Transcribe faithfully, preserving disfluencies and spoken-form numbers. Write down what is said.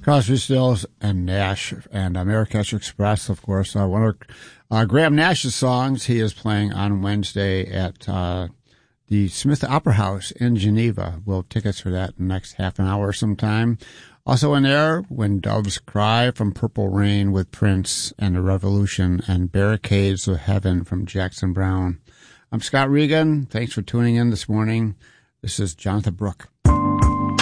Crosby, Stills, and Nash, and America's Express, of course. Uh, one of uh, Graham Nash's songs he is playing on Wednesday at uh, the Smith Opera House in Geneva. We'll have tickets for that in the next half an hour sometime. Also in there, When Doves Cry from Purple Rain with Prince and the Revolution, and Barricades of Heaven from Jackson Browne. I'm Scott Regan. Thanks for tuning in this morning. This is Jonathan Brooke.